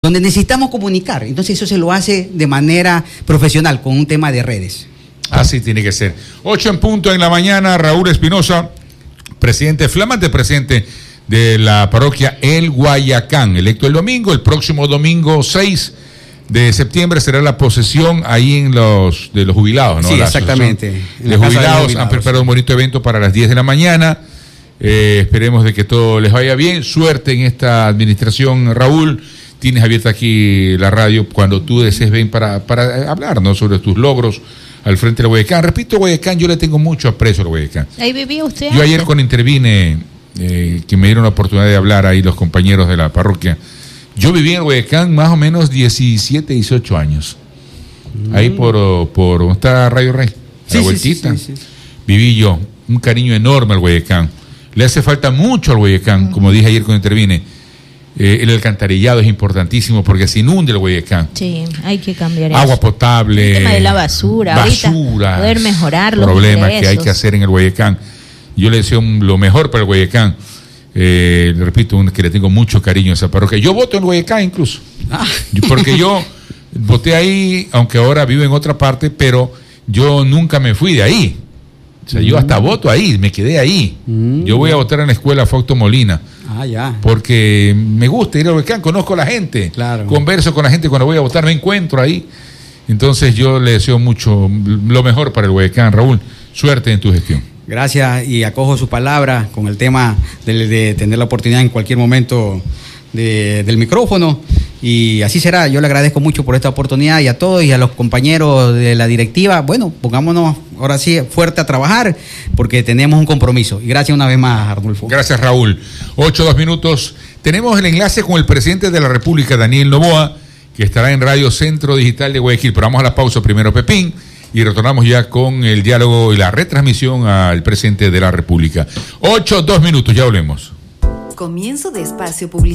donde necesitamos comunicar. Entonces eso se lo hace de manera profesional, con un tema de redes. Así tiene que ser. 8:00 a.m, Raúl Espinosa, flamante presidente de la parroquia El Guayacán, electo el domingo. El próximo domingo 6 de septiembre será la posesión ahí de los jubilados, ¿no? Sí, exactamente. De jubilados han preparado un bonito evento para las 10 de la mañana. Esperemos de que todo les vaya bien. Suerte en esta administración, Raúl. Tienes abierta aquí la radio cuando tú desees ven para hablar, ¿no?, sobre tus logros al frente del Guayacán. Repito, Guayacán, yo le tengo mucho aprecio al Guayacán. ¿Ahí vivía usted? Yo ayer cuando intervine, que me dieron la oportunidad de hablar ahí los compañeros de la parroquia, yo viví en Guayacán más o menos 17, 18 años. Ahí por ¿dónde está Radio Rey? La vueltita. Sí. Viví yo, un cariño enorme al Guayacán. Le hace falta mucho al Guayacán, como dije ayer cuando intervine. El alcantarillado es importantísimo porque se inunda el Guayacán. Sí, hay que cambiar agua potable. El tema de la basura. Poder mejorar los problemas que hay que hacer en el Guayacán. Yo le deseo lo mejor para el Guayacán. Le repito, que le tengo mucho cariño a esa parroquia. Yo voto en Guayacán incluso. Porque yo voté ahí, aunque ahora vivo en otra parte, pero yo nunca me fui de ahí. O sea, yo hasta voto ahí, me quedé ahí. Yo voy a votar en la escuela Fausto Molina. Ya. Porque me gusta ir al Guayacán, conozco a la gente, claro. Converso con la gente cuando voy a votar, me encuentro ahí. Entonces yo le deseo mucho, lo mejor para el Guayacán. Raúl, suerte en tu gestión. Gracias, y acojo su palabra con el tema de tener la oportunidad en cualquier momento del micrófono, y así será. Yo le agradezco mucho por esta oportunidad, y a todos y a los compañeros de la directiva. Bueno, pongámonos ahora sí fuerte a trabajar, porque tenemos un compromiso. Y gracias una vez más, Arnulfo. Gracias, Raúl. 8:02. Tenemos el enlace con el presidente de la República, Daniel Noboa, que estará en Radio Centro Digital de Guayaquil. Pero vamos a la pausa primero, Pepín, y retornamos ya con el diálogo y la retransmisión al presidente de la República. 8:02, ya volvemos. Comienzo de espacio publicitario.